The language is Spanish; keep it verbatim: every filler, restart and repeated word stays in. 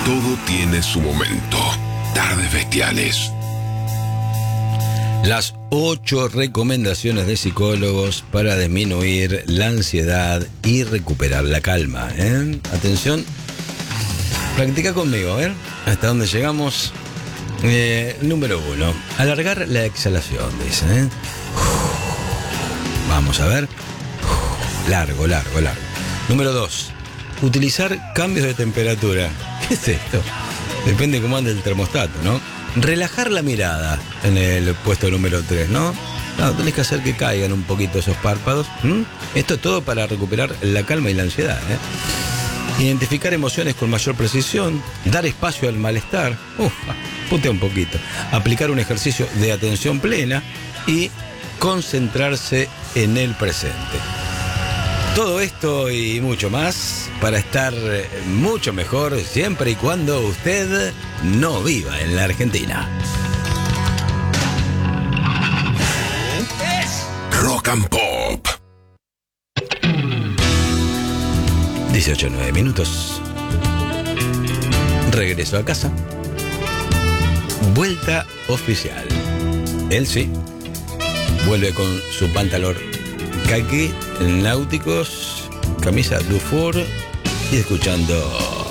Todo tiene su momento. Tardes Bestiales. Las ocho recomendaciones de psicólogos para disminuir la ansiedad y recuperar la calma. ¿eh? Atención, practica conmigo, a ver hasta dónde llegamos. Eh, número uno, alargar la exhalación, dice. ¿eh? Vamos a ver. Largo, largo, largo. Número dos, utilizar cambios de temperatura. ¿Qué es esto? Depende cómo ande el termostato, ¿no? Relajar la mirada en el puesto número tres, ¿no? No, tenés que hacer que caigan un poquito esos párpados. ¿Mm? Esto es todo para recuperar la calma y la ansiedad, ¿eh? Identificar emociones con mayor precisión, dar espacio al malestar, uf, putea un poquito, aplicar un ejercicio de atención plena y concentrarse en el presente. Todo esto y mucho más para estar mucho mejor siempre y cuando usted no viva en la Argentina. Rock and Pop. dieciocho nueve minutos. Regreso a casa. Vuelta oficial. Él sí. Vuelve con su pantalón caqui, náuticos, camisa Dufour y escuchando